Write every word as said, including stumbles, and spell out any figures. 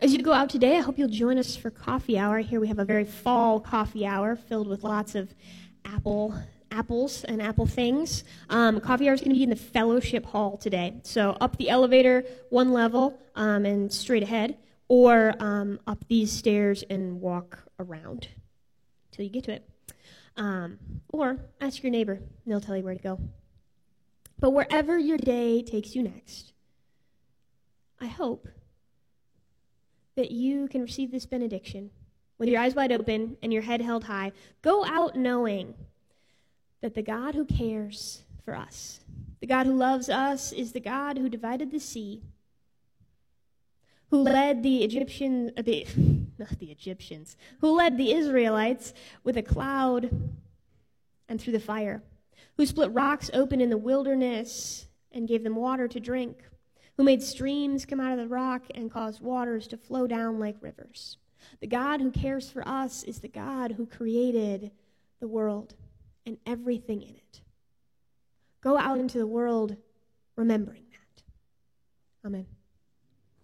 As you go out today, I hope you'll join us for coffee hour. Here we have a very fall coffee hour filled with lots of apple apples and apple things. Um, coffee hour is going to be in the fellowship hall today. So up the elevator one level um, and straight ahead, or um, up these stairs and walk around till you get to it. Um, or ask your neighbor, and they'll tell you where to go. But wherever your day takes you next, I hope that you can receive this benediction with your eyes wide open and your head held high. Go out knowing that the God who cares for us, the God who loves us, is the God who divided the sea, who led the Egyptians, uh, the, not the Egyptians, who led the Israelites with a cloud and through the fire, who split rocks open in the wilderness and gave them water to drink, who made streams come out of the rock and caused waters to flow down like rivers. The God who cares for us is the God who created the world and everything in it. Go out into the world remembering that. Amen.